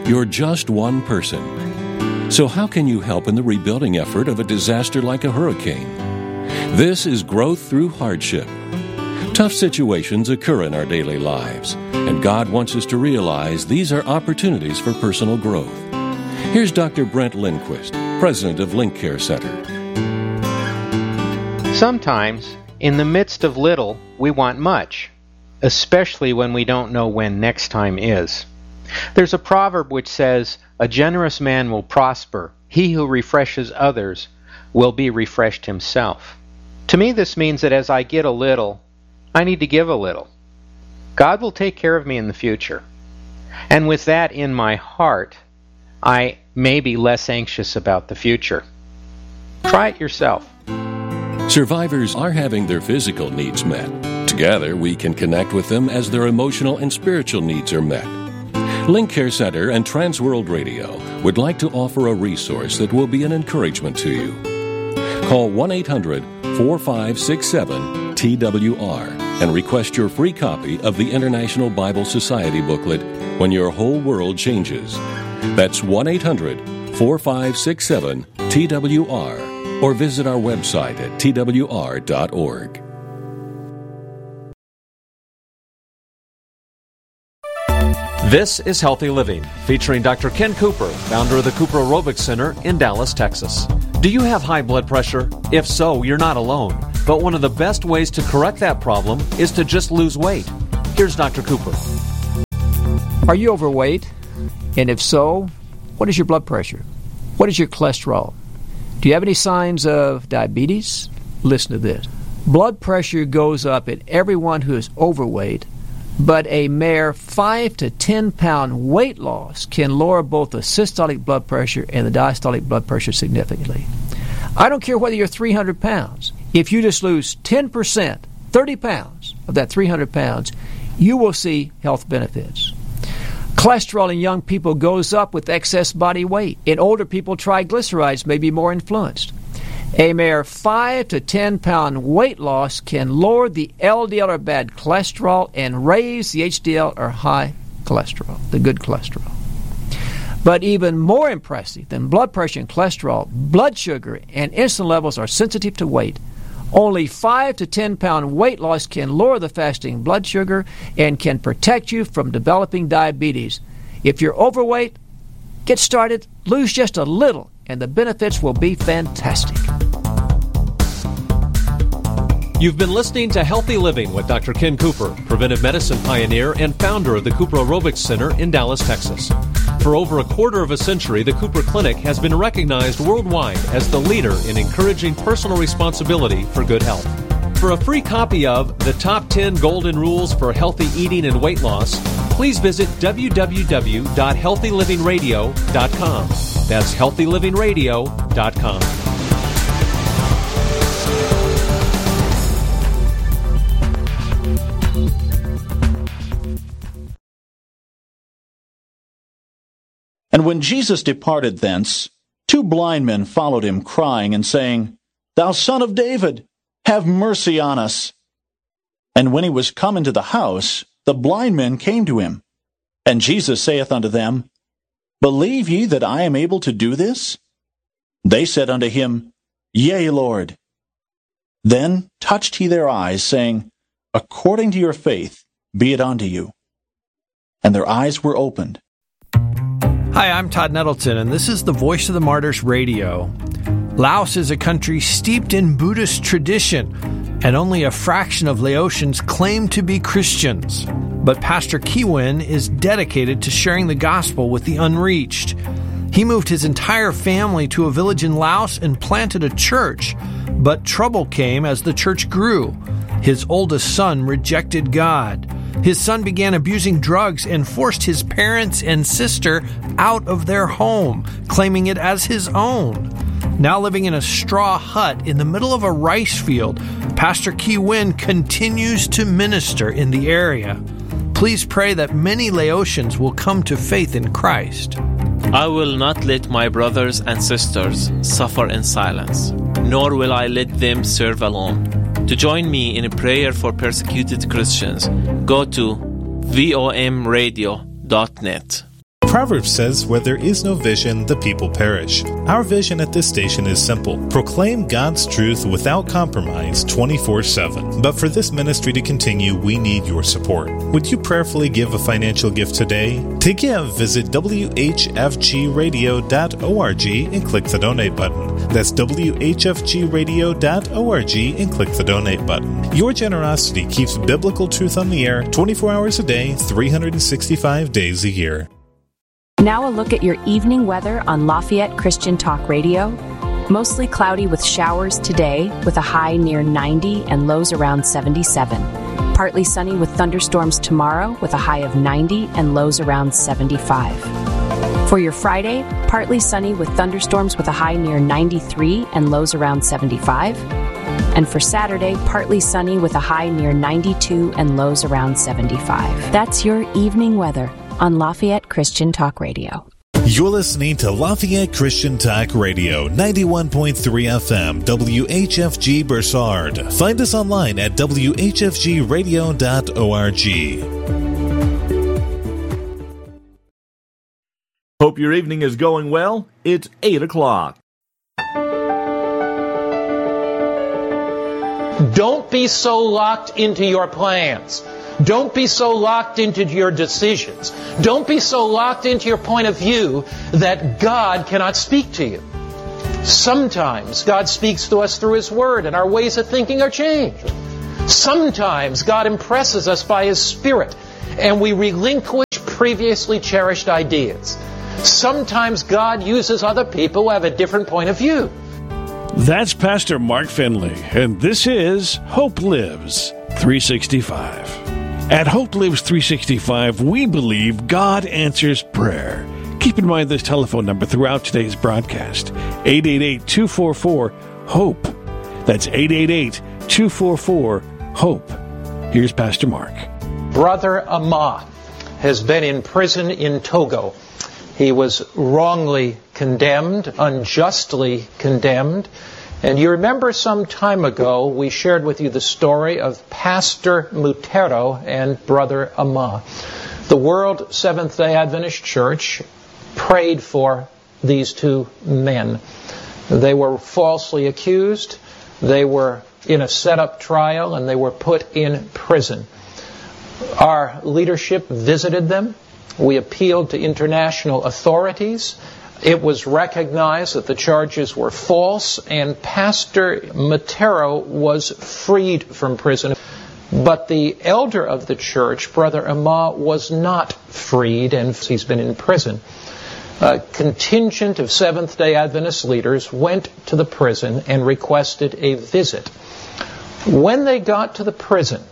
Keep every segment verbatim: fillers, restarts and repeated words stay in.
You're just one person. So how can you help in the rebuilding effort of a disaster like a hurricane? This is growth through hardship. Tough situations occur in our daily lives, and God wants us to realize these are opportunities for personal growth. Here's Doctor Brent Lindquist, president of Link Care Center. Sometimes, in the midst of little, we want much, especially when we don't know when next time is. There's a proverb which says, "A generous man will prosper. He who refreshes others will be refreshed himself." To me, this means that as I get a little, I need to give a little. God will take care of me in the future. And with that in my heart, I may be less anxious about the future. Try it yourself. Survivors are having their physical needs met. Together, we can connect with them as their emotional and spiritual needs are met. Link Care Center and Transworld Radio would like to offer a resource that will be an encouragement to you. Call one eight hundred four five six seven T W R and request your free copy of the International Bible Society booklet, When Your Whole World Changes. That's one eight hundred four five six seven T W R, or visit our website at T W R dot org. This is Healthy Living, featuring Doctor Ken Cooper, founder of the Cooper Aerobics Center in Dallas, Texas. Do you have high blood pressure? If so, you're not alone. But one of the best ways to correct that problem is to just lose weight. Here's Doctor Cooper. Are you overweight? And if so, what is your blood pressure? What is your cholesterol? Do you have any signs of diabetes? Listen to this. Blood pressure goes up in everyone who is overweight, but a mere five to ten pound weight loss can lower both the systolic blood pressure and the diastolic blood pressure significantly. I don't care whether you're three hundred pounds. If you just lose ten percent, thirty pounds of that three hundred pounds, you will see health benefits. Cholesterol in young people goes up with excess body weight. In older people, triglycerides may be more influenced. A mere five to ten pound weight loss can lower the L D L or bad cholesterol and raise the H D L or high cholesterol, the good cholesterol. But even more impressive than blood pressure and cholesterol, blood sugar and insulin levels are sensitive to weight. Only five to ten pound weight loss can lower the fasting blood sugar and can protect you from developing diabetes. If you're overweight, get started, lose just a little, and the benefits will be fantastic. You've been listening to Healthy Living with Doctor Ken Cooper, preventive medicine pioneer and founder of the Cooper Aerobics Center in Dallas, Texas. For over a quarter of a century, the Cooper Clinic has been recognized worldwide as the leader in encouraging personal responsibility for good health. For a free copy of The Top ten Golden Rules for Healthy Eating and Weight Loss, please visit w w w dot healthy living radio dot com. That's healthy living radio dot com. And when Jesus departed thence, two blind men followed him, crying and saying, Thou Son of David, have mercy on us. And when he was come into the house, the blind men came to him. And Jesus saith unto them, Believe ye that I am able to do this? They said unto him, Yea, Lord. Then touched he their eyes, saying, According to your faith be it unto you. And their eyes were opened. Hi, I'm Todd Nettleton, and this is the Voice of the Martyrs Radio. Laos is a country steeped in Buddhist tradition, and only a fraction of Laotians claim to be Christians. But Pastor Kiwin is dedicated to sharing the gospel with the unreached. He moved his entire family to a village in Laos and planted a church, but trouble came as the church grew. His oldest son rejected God. His son began abusing drugs and forced his parents and sister out of their home, claiming it as his own. Now living in a straw hut in the middle of a rice field, Pastor Kiwin continues to minister in the area. Please pray that many Laotians will come to faith in Christ. I will not let my brothers and sisters suffer in silence, nor will I let them serve alone. To join me in a prayer for persecuted Christians, go to vom radio dot net. Proverbs says, where there is no vision, the people perish. Our vision at this station is simple. Proclaim God's truth without compromise twenty-four seven. But for this ministry to continue, we need your support. Would you prayerfully give a financial gift today? To give, visit w h f g radio dot org and click the donate button. That's w h f g radio dot org and click the donate button. Your generosity keeps biblical truth on the air twenty-four hours a day, three hundred sixty-five days a year. Now a look at your evening weather on Lafayette Christian Talk Radio. Mostly cloudy with showers today, with a high near ninety and lows around seventy-seven. Partly sunny with thunderstorms tomorrow, with a high of ninety and lows around seventy-five. For your Friday, partly sunny with thunderstorms with a high near ninety-three and lows around seventy-five. And for Saturday, partly sunny with a high near ninety-two and lows around seventy-five. That's your evening weather on Lafayette Christian Talk Radio. You're listening to Lafayette Christian Talk Radio, ninety-one point three F M, W H F G Bursard. Find us online at w h f g radio dot org. Hope your evening is going well. It's eight o'clock. Don't be so locked into your plans. Don't be so locked into your decisions. Don't be so locked into your point of view that God cannot speak to you. Sometimes God speaks to us through His Word and our ways of thinking are changed. Sometimes God impresses us by His Spirit and we relinquish previously cherished ideas. Sometimes God uses other people who have a different point of view. That's Pastor Mark Finley, and this is Hope Lives three sixty-five. At Hope Lives three sixty-five, we believe God answers prayer. Keep in mind this telephone number throughout today's broadcast, eight eight eight, two four four, HOPE. That's eight eight eight, two four four, HOPE. Here's Pastor Mark. Brother Amma has been in prison in Togo. He was wrongly condemned, unjustly condemned. And you remember some time ago, we shared with you the story of Pastor Mutero and Brother Amma. The World Seventh-day Adventist Church prayed for these two men. They were falsely accused, they were in a set-up trial, and they were put in prison. Our leadership visited them. We appealed to international authorities. It was recognized that the charges were false, and Pastor Mutero was freed from prison. But the elder of the church, Brother Amma, was not freed, and he's been in prison. A contingent of Seventh-day Adventist leaders went to the prison and requested a visit. When they got to the prison,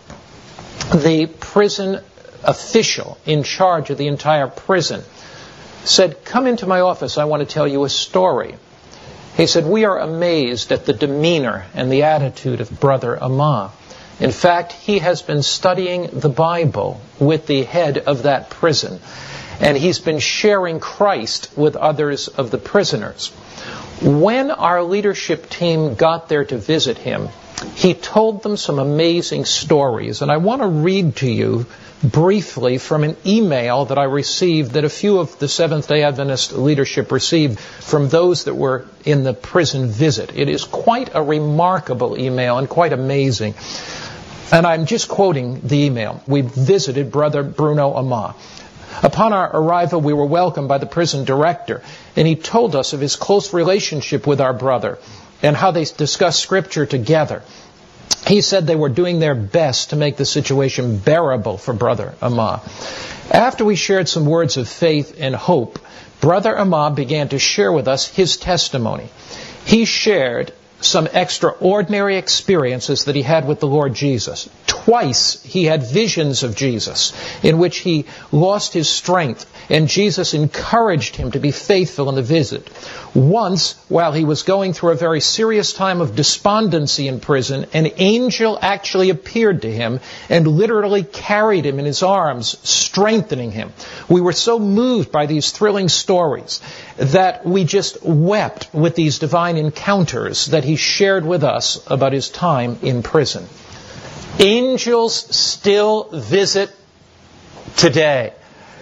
the prison official in charge of the entire prison said, "Come into my office, I want to tell you a story." He said, "We are amazed at the demeanor and the attitude of Brother Amma. In fact, he has been studying the Bible with the head of that prison, and he's been sharing Christ with others of the prisoners." When our leadership team got there to visit him, he told them some amazing stories, and I want to read to you briefly from an email that I received that a few of the Seventh-day Adventist leadership received from those that were in the prison visit. It is quite a remarkable email and quite amazing. And I'm just quoting the email. "We visited Brother Bruno Amma. Upon our arrival, we were welcomed by the prison director, and he told us of his close relationship with our brother and how they discussed Scripture together. He said they were doing their best to make the situation bearable for Brother Amma. After we shared some words of faith and hope, Brother Amma began to share with us his testimony. He shared some extraordinary experiences that he had with the Lord Jesus. Twice he had visions of Jesus in which he lost his strength, and Jesus encouraged him to be faithful in the visit. Once, while he was going through a very serious time of despondency in prison, an angel actually appeared to him and literally carried him in his arms, strengthening him. We were so moved by these thrilling stories that we just wept with these divine encounters that he shared with us about his time in prison. Angels still visit today.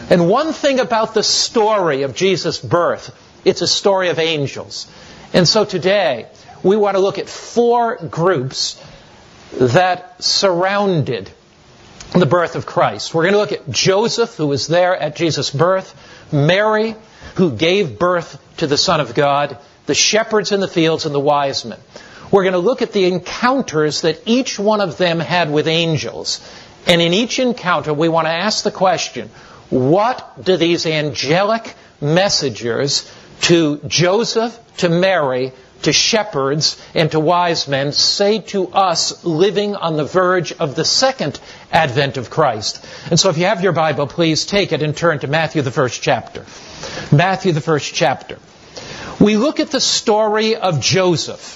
And one thing about the story of Jesus' birth, it's a story of angels. And so today, we want to look at four groups that surrounded the birth of Christ. We're going to look at Joseph, who was there at Jesus' birth, Mary, who gave birth to the Son of God, the shepherds in the fields, and the wise men. We're going to look at the encounters that each one of them had with angels. And in each encounter, we want to ask the question, what do these angelic messengers to Joseph, to Mary, to shepherds, and to wise men say to us living on the verge of the second advent of Christ? And so if you have your Bible, please take it and turn to Matthew, the first chapter. Matthew, the first chapter. We look at the story of Joseph.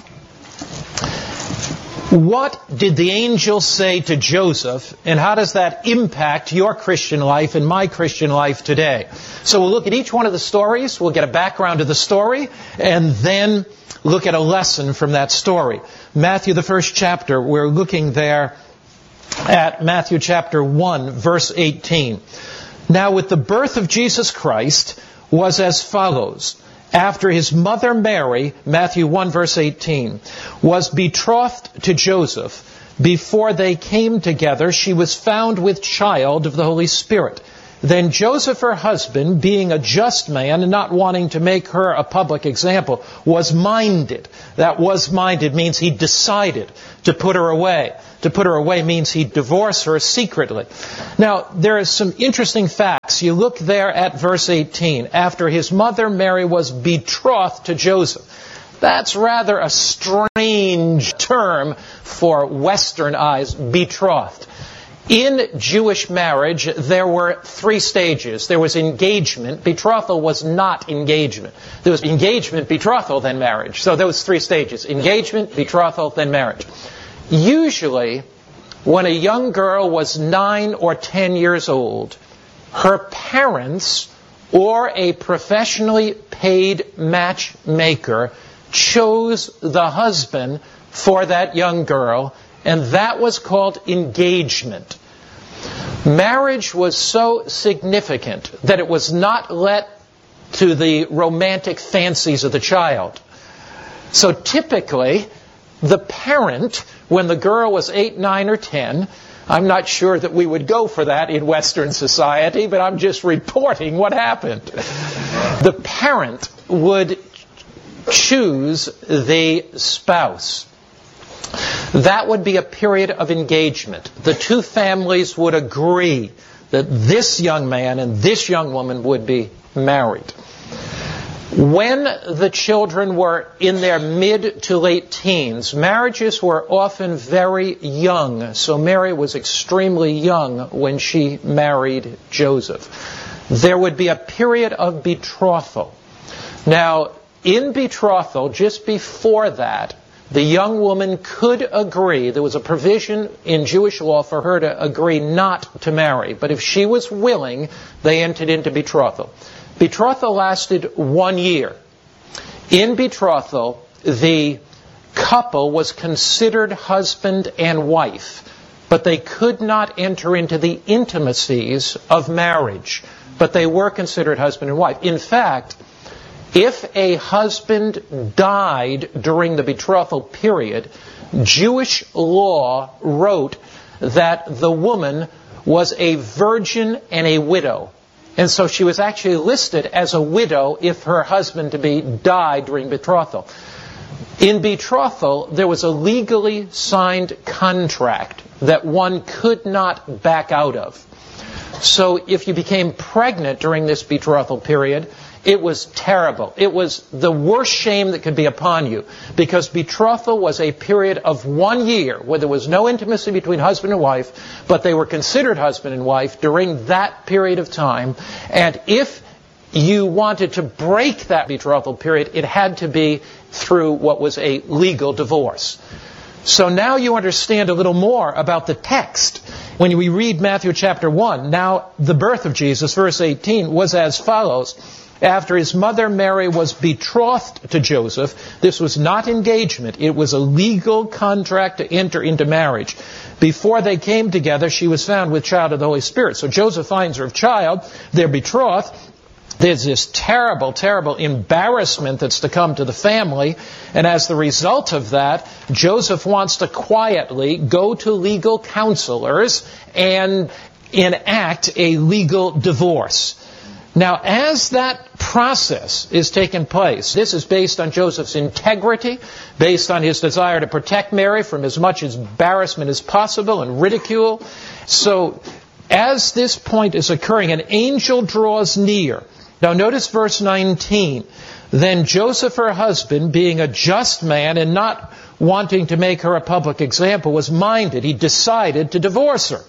What did the angel say to Joseph, and how does that impact your Christian life and my Christian life today? So we'll look at each one of the stories, we'll get a background to the story, and then look at a lesson from that story. Matthew, the first chapter, we're looking there at Matthew chapter one, verse eighteen. Now with the birth of Jesus Christ was as follows. After his mother Mary, Matthew one, verse eighteen, was betrothed to Joseph, before they came together, she was found with child of the Holy Spirit. Then Joseph, her husband, being a just man and not wanting to make her a public example, was minded. That was minded means he decided to put her away. To put her away means he divorced her secretly. Now, there are some interesting facts. You look there at verse eighteen. After his mother Mary was betrothed to Joseph. That's rather a strange term for Western eyes, betrothed. In Jewish marriage, there were three stages. There was engagement. Betrothal was not engagement. There was engagement, betrothal, then marriage. So there was three stages. Engagement, betrothal, then marriage. Usually, when a young girl was nine or ten years old, her parents or a professionally paid matchmaker chose the husband for that young girl, and that was called engagement. Marriage was so significant that it was not let to the romantic fancies of the child. So typically, the parent, when the girl was eight, nine, or ten, I'm not sure that we would go for that in Western society, but I'm just reporting what happened. The parent would choose the spouse. That would be a period of engagement. The two families would agree that this young man and this young woman would be married. When the children were in their mid to late teens, marriages were often very young. So Mary was extremely young when she married Joseph. There would be a period of betrothal. Now, in betrothal, just before that, the young woman could agree, there was a provision in Jewish law for her to agree not to marry. But if she was willing, they entered into betrothal. Betrothal lasted one year. In betrothal, the couple was considered husband and wife, but they could not enter into the intimacies of marriage. But they were considered husband and wife. In fact, if a husband died during the betrothal period, Jewish law wrote that the woman was a virgin and a widow. And so she was actually listed as a widow if her husband to be died during betrothal. In betrothal, there was a legally signed contract that one could not back out of. So if you became pregnant during this betrothal period, it was terrible. It was the worst shame that could be upon you, because betrothal was a period of one year where there was no intimacy between husband and wife, but they were considered husband and wife during that period of time. And if you wanted to break that betrothal period, it had to be through what was a legal divorce. So now you understand a little more about the text. When we read Matthew chapter one, now the birth of Jesus, verse eighteen, was as follows. after his mother Mary was betrothed to Joseph. This was not engagement. It was a legal contract to enter into marriage. Before they came together, she was found with child of the Holy Spirit. So Joseph finds her of child. They're betrothed. There's this terrible, terrible embarrassment that's to come to the family. And as the result of that, Joseph wants to quietly go to legal counselors and enact a legal divorce. Now, as that process is taking place, this is based on Joseph's integrity, based on his desire to protect Mary from as much embarrassment as possible and ridicule. So, as this point is occurring, an angel draws near. Now, notice verse nineteen. Then Joseph, her husband, being a just man and not wanting to make her a public example, was minded. He decided to divorce her.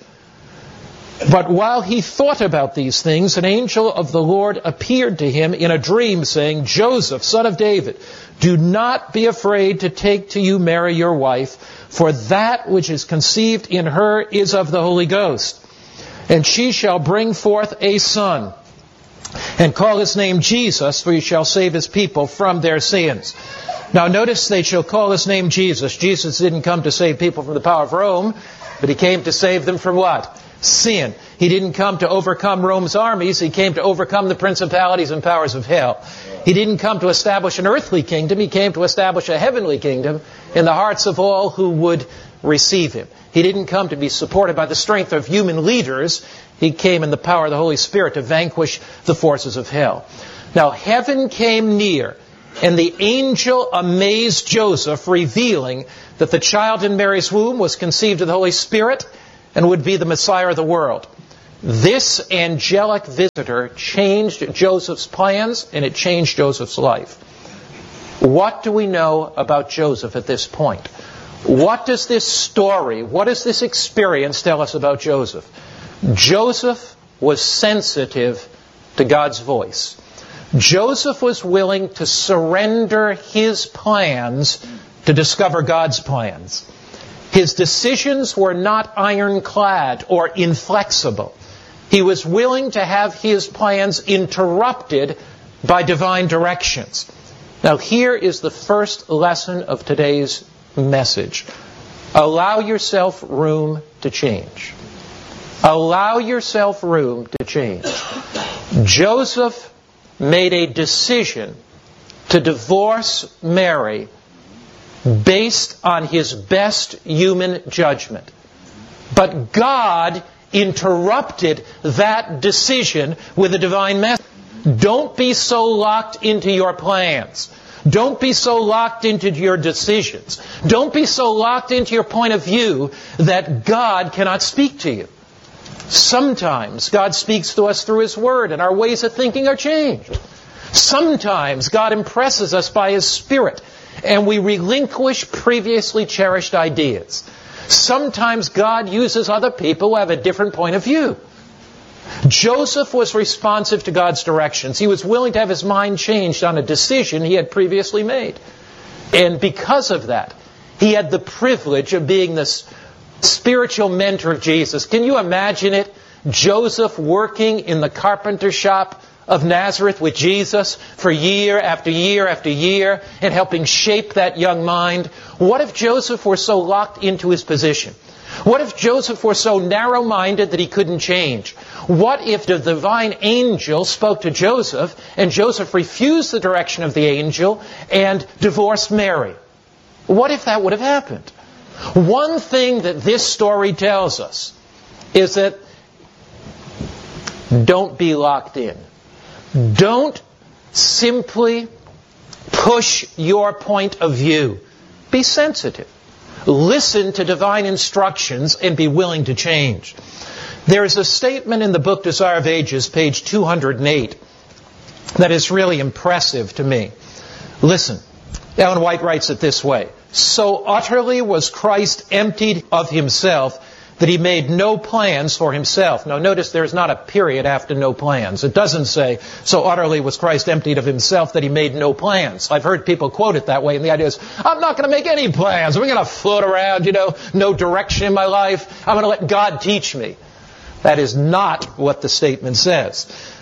But while he thought about these things, an angel of the Lord appeared to him in a dream, saying, Joseph, son of David, do not be afraid to take to you Mary your wife, for that which is conceived in her is of the Holy Ghost. And she shall bring forth a son, and call his name Jesus, for he shall save his people from their sins. Now notice they shall call his name Jesus. Jesus didn't come to save people from the power of Rome, but he came to save them from what? Sin. He didn't come to overcome Rome's armies. He came to overcome the principalities and powers of hell. He didn't come to establish an earthly kingdom. He came to establish a heavenly kingdom in the hearts of all who would receive him. He didn't come to be supported by the strength of human leaders. He came in the power of the Holy Spirit to vanquish the forces of hell. Now, heaven came near, and the angel amazed Joseph, revealing that the child in Mary's womb was conceived of the Holy Spirit and would be the Messiah of the world. This angelic visitor changed Joseph's plans, and it changed Joseph's life. What do we know about Joseph at this point? What does this story, what does this experience tell us about Joseph? Joseph was sensitive to God's voice. Joseph was willing to surrender his plans to discover God's plans. His decisions were not ironclad or inflexible. He was willing to have his plans interrupted by divine directions. Now, here is the first lesson of today's message. Allow yourself room to change. Allow yourself room to change. Joseph made a decision to divorce Mary based on his best human judgment. But God interrupted that decision with a divine message. Don't be so locked into your plans. Don't be so locked into your decisions. Don't be so locked into your point of view that God cannot speak to you. Sometimes God speaks to us through His Word and our ways of thinking are changed. Sometimes God impresses us by His Spirit and we relinquish previously cherished ideas. Sometimes God uses other people who have a different point of view. Joseph was responsive to God's directions. He was willing to have his mind changed on a decision he had previously made. And because of that, he had the privilege of being this spiritual mentor of Jesus. Can you imagine it? Joseph working in the carpenter shop of Nazareth with Jesus for year after year after year and helping shape that young mind. What if Joseph were so locked into his position? What if Joseph were so narrow-minded that he couldn't change? What if the divine angel spoke to Joseph and Joseph refused the direction of the angel and divorced Mary? What if that would have happened? One thing that this story tells us is that don't be locked in. Don't simply push your point of view. Be sensitive. Listen to divine instructions and be willing to change. There is a statement in the book Desire of Ages, page two hundred eight, that is really impressive to me. Listen, Ellen White writes it this way. So utterly was Christ emptied of Himself that He made no plans for Himself. Now notice there's not a period after no plans. It doesn't say, so utterly was Christ emptied of Himself that He made no plans. I've heard people quote it that way, and the idea is, I'm not going to make any plans. I'm going to float around, you know, no direction in my life. I'm going to let God teach me. That is not what the statement says.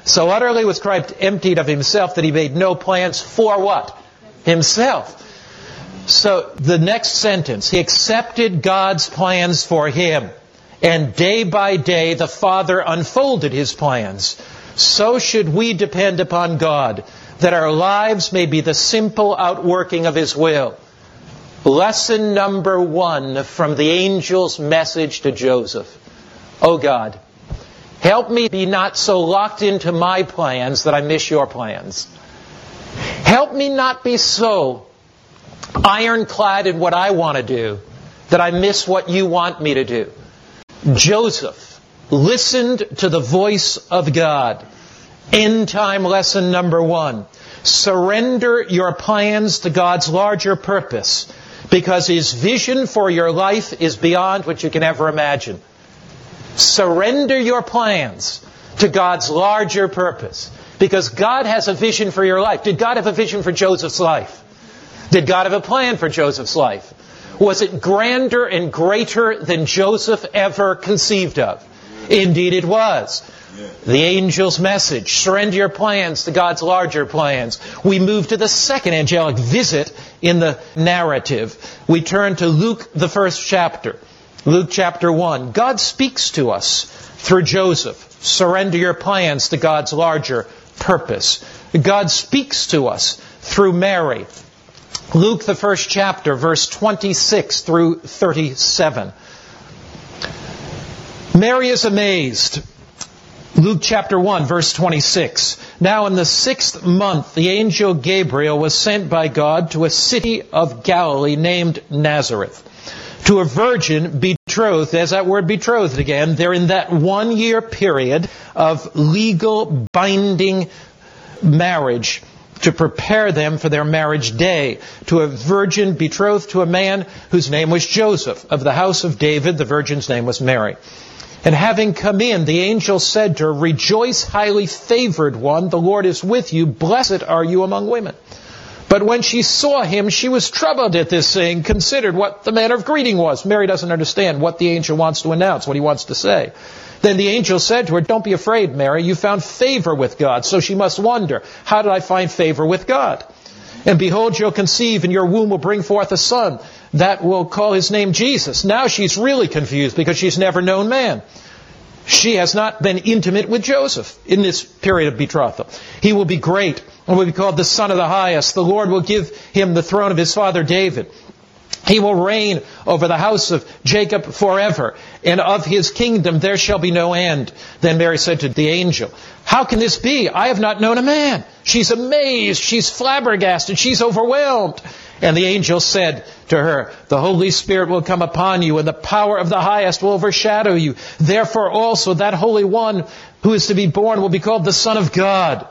So utterly was Christ emptied of himself that he made no plans for what? Himself. So the next sentence, he accepted God's plans for him. And day by day the Father unfolded his plans. So should we depend upon God, that our lives may be the simple outworking of his will. Lesson number one from the angel's message to Joseph. Oh God, help me be not so locked into my plans that I miss your plans. Help me not be so ironclad in what I want to do that I miss what you want me to do. Joseph listened to the voice of God. End time lesson number one. Surrender your plans to God's larger purpose, because his vision for your life is beyond what you can ever imagine. Surrender your plans to God's larger purpose, because God has a vision for your life. Did God have a vision for Joseph's life? Did God have a plan for Joseph's life? Was it grander and greater than Joseph ever conceived of? Indeed it was. The angel's message, surrender your plans to God's larger plans. We move to the second angelic visit in the narrative. We turn to Luke, the first chapter. Luke chapter one. God speaks to us through Joseph. Surrender your plans to God's larger purpose. God speaks to us through Mary. Luke, the first chapter, verse twenty-six through thirty-seven. Mary is amazed. Luke chapter one, verse twenty-six. Now in the sixth month, the angel Gabriel was sent by God to a city of Galilee named Nazareth, to a virgin betrothed. There's that word betrothed again. They're in that one-year period of legal binding marriage to prepare them for their marriage day, to a virgin betrothed to a man whose name was Joseph, of the house of David. The virgin's name was Mary. And having come in, the angel said to her, Rejoice, highly favored one, the Lord is with you. Blessed are you among women. But when she saw him, she was troubled at this saying, considered what the manner of greeting was. Mary doesn't understand what the angel wants to announce, what he wants to say. Then the angel said to her, Don't be afraid, Mary. You found favor with God. So she must wonder, how did I find favor with God? And behold, you'll conceive, and your womb will bring forth a son. That will call his name Jesus. Now she's really confused because she's never known man. She has not been intimate with Joseph in this period of betrothal. He will be great and will be called the Son of the Highest. The Lord will give him the throne of his father David. He will reign over the house of Jacob forever, and of his kingdom there shall be no end. Then Mary said to the angel, How can this be? I have not known a man. She's amazed. She's flabbergasted. She's overwhelmed. And the angel said to her, The Holy Spirit will come upon you, and the power of the Highest will overshadow you. Therefore also that Holy One who is to be born will be called the Son of God.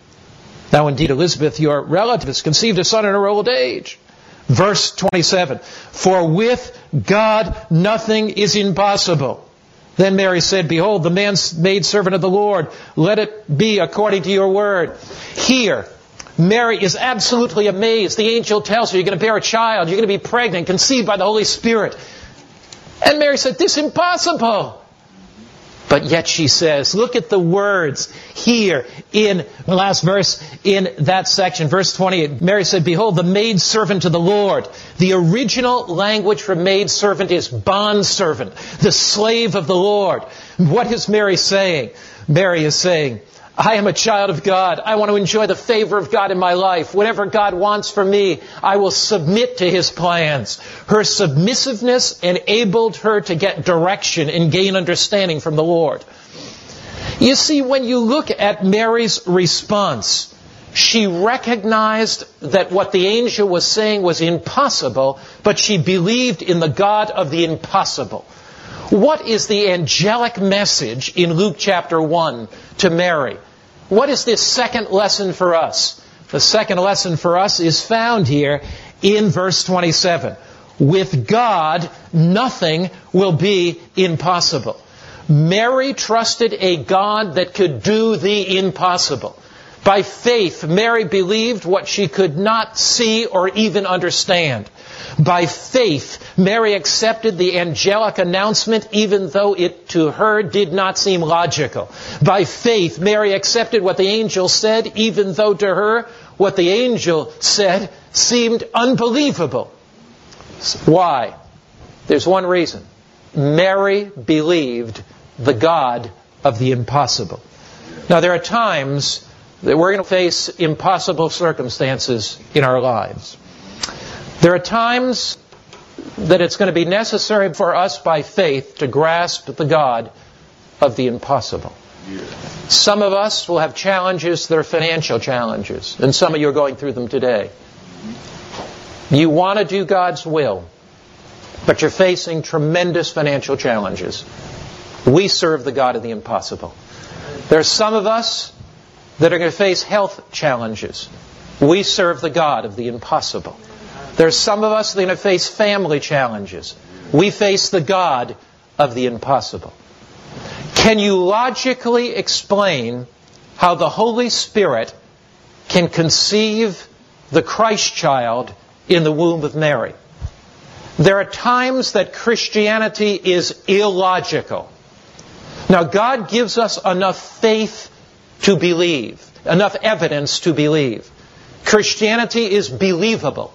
Now indeed, Elizabeth, your relative, has conceived a son in her old age. Verse twenty-seven, For with God nothing is impossible. Then Mary said, Behold, the man's maidservant of the Lord, let it be according to your word. Here, Mary is absolutely amazed. The angel tells her, you're going to bear a child, you're going to be pregnant, conceived by the Holy Spirit. And Mary said, this is impossible. But yet she says, look at the words here in the last verse in that section, verse twenty-eight. Mary said, Behold, the maidservant of the Lord. The original language for maidservant is bondservant, the slave of the Lord. What is Mary saying? Mary is saying, I am a child of God. I want to enjoy the favor of God in my life. Whatever God wants for me, I will submit to His plans. Her submissiveness enabled her to get direction and gain understanding from the Lord. You see, when you look at Mary's response, she recognized that what the angel was saying was impossible, but she believed in the God of the impossible. What is the angelic message in Luke chapter one to Mary? What is this second lesson for us? The second lesson for us is found here in verse twenty-seven. With God, nothing will be impossible. Mary trusted a God that could do the impossible. By faith, Mary believed what she could not see or even understand. By faith, Mary accepted the angelic announcement even though it to her did not seem logical. By faith, Mary accepted what the angel said even though to her what the angel said seemed unbelievable. Why? There's one reason. Mary believed the God of the impossible. Now, there are times that we're going to face impossible circumstances in our lives. There are times that it's going to be necessary for us by faith to grasp the God of the impossible. Some of us will have challenges that are financial challenges, and some of you are going through them today. You want to do God's will, but you're facing tremendous financial challenges. We serve the God of the impossible. There are some of us that are going to face health challenges. We serve the God of the impossible. There are some of us that are going to face family challenges. We face the God of the impossible. Can you logically explain how the Holy Spirit can conceive the Christ child in the womb of Mary? There are times that Christianity is illogical. Now, God gives us enough faith to believe, enough evidence to believe. Christianity is believable.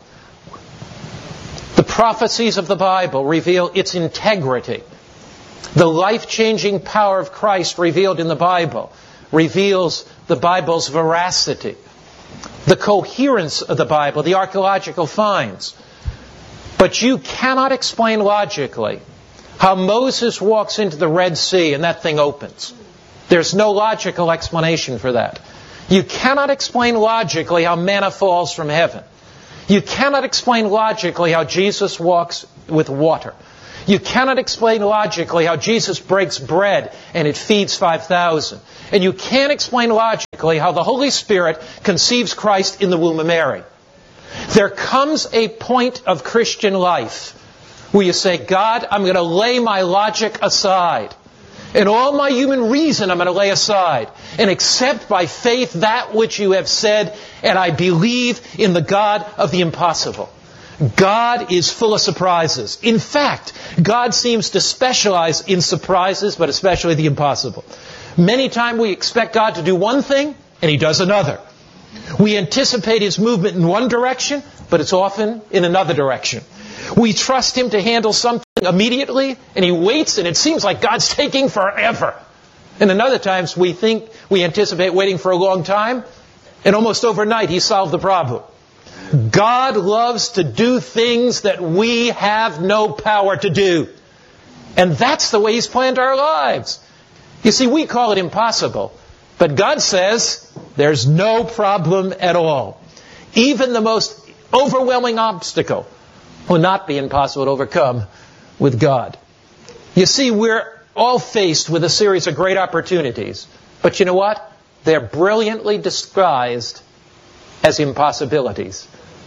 The prophecies of the Bible reveal its integrity. The life-changing power of Christ revealed in the Bible reveals the Bible's veracity. The coherence of the Bible, the archaeological finds. But you cannot explain logically how Moses walks into the Red Sea and that thing opens. There's no logical explanation for that. You cannot explain logically how manna falls from heaven. You cannot explain logically how Jesus walks with water. You cannot explain logically how Jesus breaks bread and it feeds five thousand. And you can't explain logically how the Holy Spirit conceives Christ in the womb of Mary. There comes a point of Christian life where you say, God, I'm going to lay my logic aside. And all my human reason I'm going to lay aside and accept by faith that which you have said, and I believe in the God of the impossible. God is full of surprises. In fact, God seems to specialize in surprises, but especially the impossible. Many times we expect God to do one thing, and He does another. We anticipate His movement in one direction, but it's often in another direction. We trust Him to handle something immediately, and He waits, and it seems like God's taking forever. And in other times we think, we anticipate waiting for a long time, and almost overnight He solved the problem. God loves to do things that we have no power to do. And that's the way He's planned our lives. You see, we call it impossible, but God says there's no problem at all. Even the most overwhelming obstacle will not be impossible to overcome with God. You see, we're all faced with a series of great opportunities. But you know what? They're brilliantly disguised as impossibilities.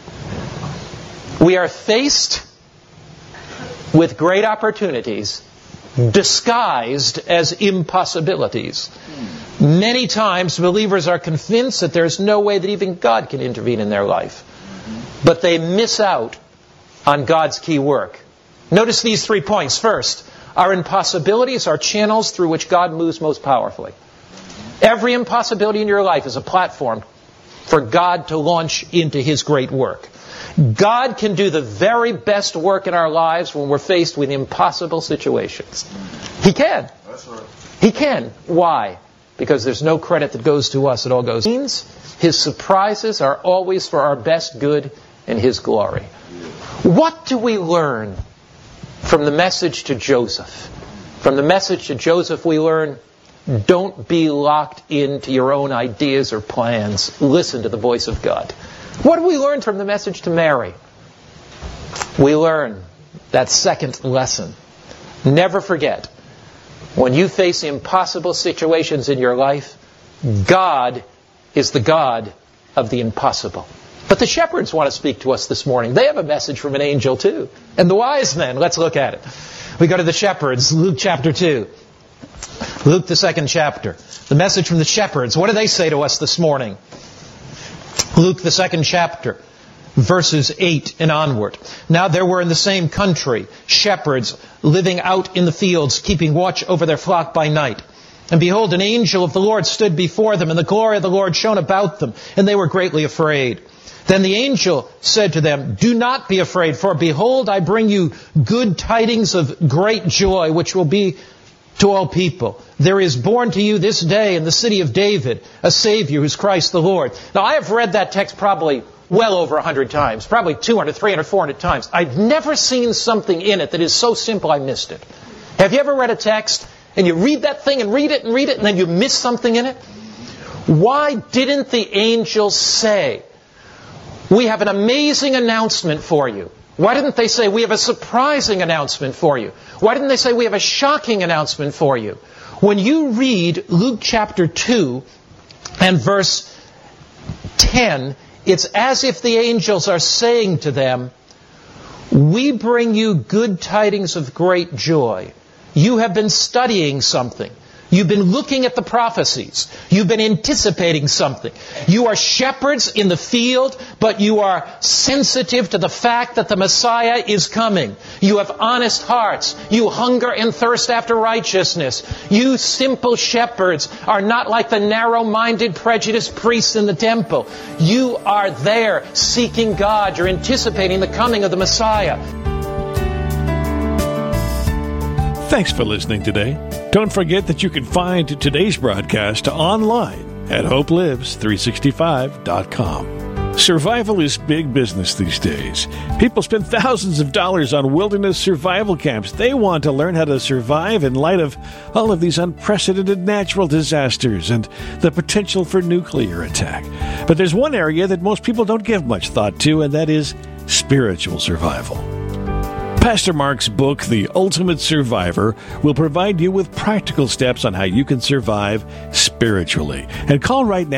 We are faced with great opportunities disguised as impossibilities. Many times believers are convinced that there's no way that even God can intervene in their life. But they miss out on God's key work. Notice these three points. First, our impossibilities are channels through which God moves most powerfully. Every impossibility in your life is a platform for God to launch into His great work. God can do the very best work in our lives when we're faced with impossible situations. He can. That's right. He can. Why? Because there's no credit that goes to us. It all goes. His surprises are always for our best good and His glory. What do we learn from the message to Joseph? From the message to Joseph we learn, don't be locked into your own ideas or plans. Listen to the voice of God. What do we learn from the message to Mary? We learn that second lesson. Never forget, when you face impossible situations in your life, God is the God of the impossible. But the shepherds want to speak to us this morning. They have a message from an angel too. And the wise men, let's look at it. We go to the shepherds, Luke chapter two. Luke the second chapter. The message from the shepherds. What do they say to us this morning? Luke the second chapter. verses eight and onward. Now there were in the same country shepherds living out in the fields, keeping watch over their flock by night. And behold, an angel of the Lord stood before them, and the glory of the Lord shone about them, and they were greatly afraid. Then the angel said to them, "Do not be afraid, for behold, I bring you good tidings of great joy, which will be to all people. There is born to you this day in the city of David a Savior, who is Christ the Lord." Now, I have read that text probably well over a hundred times, probably two hundred, three hundred, four hundred times. I've never seen something in it that is so simple I missed it. Have you ever read a text and you read that thing and read it and read it and then you miss something in it? Why didn't the angel say, "We have an amazing announcement for you"? Why didn't they say, "We have a surprising announcement for you"? Why didn't they say, "We have a shocking announcement for you"? When you read Luke chapter two and verse ten, it's as if the angels are saying to them, "We bring you good tidings of great joy. You have been studying something. You've been looking at the prophecies. You've been anticipating something. You are shepherds in the field, but you are sensitive to the fact that the Messiah is coming. You have honest hearts. You hunger and thirst after righteousness. You simple shepherds are not like the narrow-minded, prejudiced priests in the temple. You are there seeking God. You're anticipating the coming of the Messiah." Thanks for listening today. Don't forget that you can find today's broadcast online at hope lives three sixty-five dot com. Survival is big business these days. People spend thousands of dollars on wilderness survival camps. They want to learn how to survive in light of all of these unprecedented natural disasters and the potential for nuclear attack. But there's one area that most people don't give much thought to, and that is spiritual survival. Pastor Mark's book, The Ultimate Survivor, will provide you with practical steps on how you can survive spiritually. And call right now.